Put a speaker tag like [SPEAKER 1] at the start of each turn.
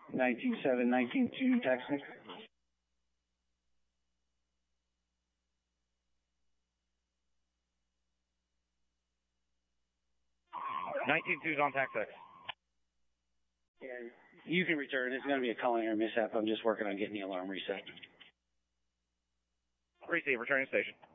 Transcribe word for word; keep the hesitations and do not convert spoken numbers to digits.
[SPEAKER 1] nineteen seven, nineteen two, taxi.
[SPEAKER 2] nineteen two is on taxi.
[SPEAKER 1] Yeah, you can return. It's going to be a culinary mishap. I'm just working on getting the alarm reset.
[SPEAKER 2] Receive, returning station.